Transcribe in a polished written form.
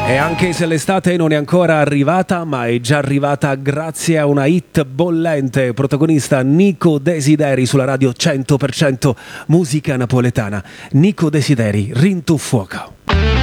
E anche se l'estate non è ancora arrivata, ma è già arrivata grazie a una hit bollente, protagonista Nico Desideri sulla radio 100% musica napoletana. Nico Desideri, Rintu Fuoco.